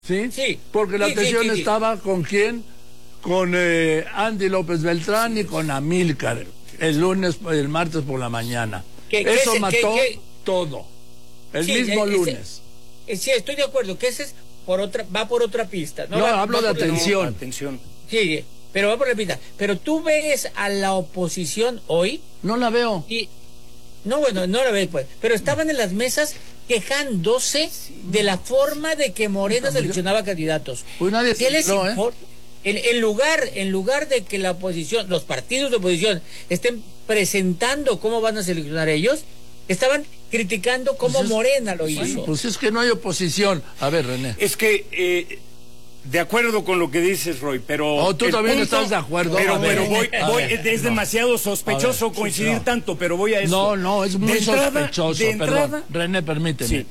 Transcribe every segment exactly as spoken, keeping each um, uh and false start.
¿Sí? Sí. Porque la Sí, atención sí, sí, sí. estaba con quién, con eh, Andy López Beltrán y con Amílcar, el lunes, el martes por la mañana. ¿Qué- qué Eso es- mató qué- qué? todo. El Sí, mismo ese- lunes. eh, sí, estoy de acuerdo, que ese es por otra, va por otra pista. No, No, va- hablo va de por la- atención. No, atención. Sí, pero va por la pista. Pero tú ves a la oposición hoy No la veo. y... No, bueno, no la ves, pues. Pero estaban en las mesas quejándose de la forma de que Morena seleccionaba candidatos. Pues nadie ¿Qué les no, ¿eh? importa? En, en lugar, en lugar de que la oposición, los partidos de oposición estén presentando cómo van a seleccionar ellos, estaban criticando cómo Pues es- Morena lo Bueno, hizo. pues es que no hay oposición. A ver, René. Es que, eh, de acuerdo con lo que dices, Roy, pero... Oh, tú el también estás de acuerdo. Pero, A ver, pero voy, a voy- ver, es no. demasiado sospechoso A ver, coincidir no. tanto, pero voy a eso. No, no, es muy De entrada- sospechoso. de entrada- Perdón, René, permíteme. Sí.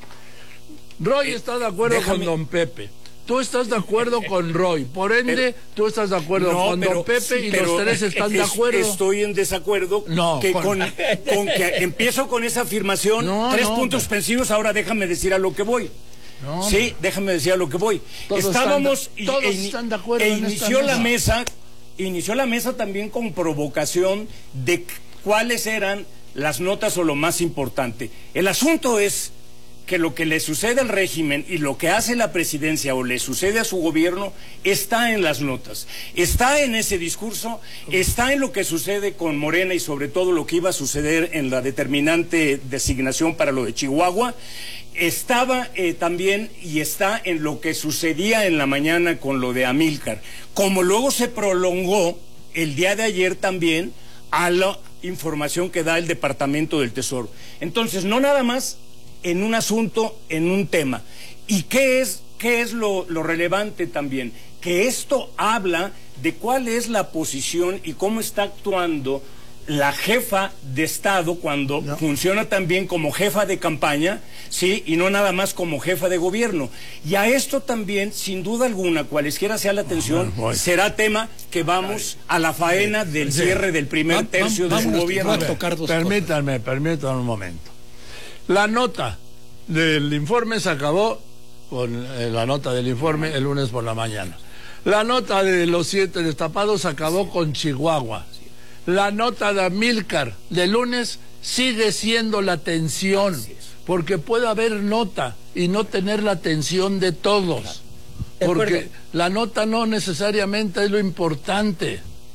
Roy Eh, está de acuerdo déjame- con don Pepe. Tú estás de acuerdo con Roy. Por ende, Pero- tú estás de acuerdo No, con pero- don Pepe sí, y pero los tres están de es- acuerdo. Estoy en desacuerdo No, que con- con, con que empiezo con esa afirmación, No, tres no, puntos pero- suspensivos, ahora déjame decir a lo que voy. No, Sí, déjame decir a lo que voy. Todos Estábamos están de- y- todos e, ini- están de acuerdo e en esta inició la mesa. mesa, inició la mesa también con provocación de c- cuáles eran las notas o lo más importante. El asunto es que lo que le sucede al régimen y lo que hace la presidencia o le sucede a su gobierno está en las notas, está en ese discurso, está en lo que sucede con Morena y sobre todo lo que iba a suceder en la determinante designación para lo de Chihuahua, estaba eh, también y está en lo que sucedía en la mañana con lo de Amílcar, como luego se prolongó el día de ayer también a la información que da el Departamento del Tesoro. Entonces, no nada más en un asunto, en un tema. ¿Y qué es, qué es lo, lo relevante también? Que esto habla de cuál es la posición y cómo está actuando la jefa de Estado cuando No. funciona también como jefa de campaña, sí, y no nada más como jefa de gobierno. Y a esto también, sin duda alguna, cualesquiera sea la atención, Ah, voy. será tema que vamos a la faena del Sí. cierre del primer Va- va- tercio de su vámonos, gobierno. va a tocar dos Permítanme, permítanme un momento. La nota del informe se acabó con eh, la nota del informe el lunes por la mañana. La nota de los siete destapados se acabó con Chihuahua. La nota de Amílcar de lunes sigue siendo la atención, porque puede haber nota y no tener la atención de todos. De Porque acuerdo. la nota no necesariamente es lo importante.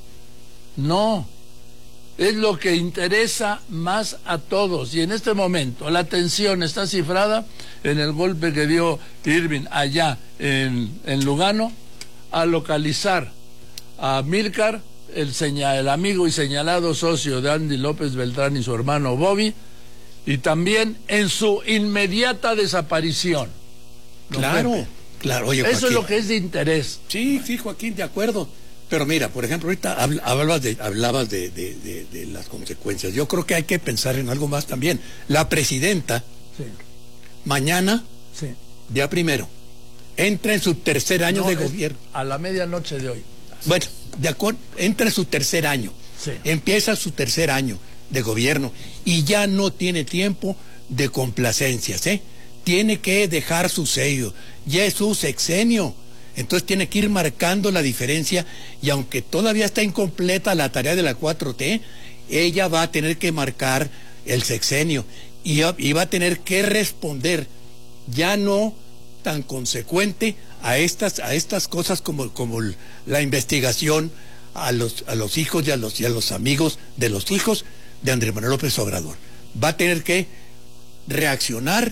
No. Es lo que interesa más a todos. Y en este momento la atención está cifrada en el golpe que dio Irving allá en, en Lugano, a localizar a Amílcar, el, seña, el amigo y señalado socio de Andy López Beltrán y su hermano Bobby, y también en su inmediata desaparición. Don Claro, Pepe. claro. Oye, Eso es Joaquín. lo que es de interés. Sí, sí, Joaquín, de acuerdo. Pero mira, por ejemplo, ahorita habl- hablabas de, hablabas de, de, de, de las consecuencias. Yo creo que hay que pensar en algo más también. La presidenta, Sí, mañana, sí. día primero, entra en su tercer año No, de es gobierno. a la medianoche de hoy. Bueno, de acuerdo, entra en su tercer año. Sí. Empieza su tercer año de gobierno y ya no tiene tiempo de complacencias, ¿eh? Tiene que dejar su sello. Ya es su sexenio. Entonces tiene que ir marcando la diferencia y aunque todavía está incompleta la tarea de la cuatro T, ella va a tener que marcar el sexenio y, y va a tener que responder ya no tan consecuente a estas a estas cosas como, como la investigación a los a los hijos y a los y a los amigos de los hijos de Andrés Manuel López Obrador. Va a tener que reaccionar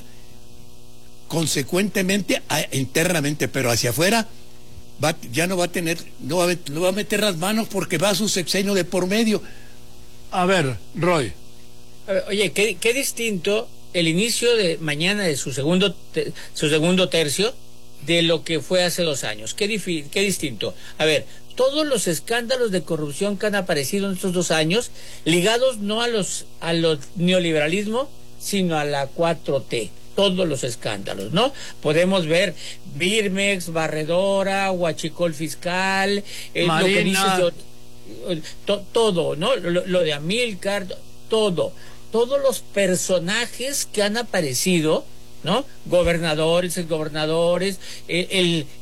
consecuentemente a, internamente, pero hacia afuera va, ya no va a tener, no va a, no va a meter las manos porque va a su sexenio de por medio. A ver, Roy. A ver, oye, qué, qué distinto el inicio de mañana de su segundo te- su segundo tercio de lo que fue hace dos años. Qué, difi- qué distinto. A ver, todos los escándalos de corrupción que han aparecido en estos dos años, ligados no a los a los neoliberalismo, sino a la cuatro T. Todos los escándalos, ¿no? Podemos ver Birmex, Barredora, Huachicol Fiscal, eh, lo que dices Marina. de, to- todo, ¿no? Lo, lo de Amílcar, todo. Todos los personajes que han aparecido ¿no? Gobernadores, exgobernadores, el, el,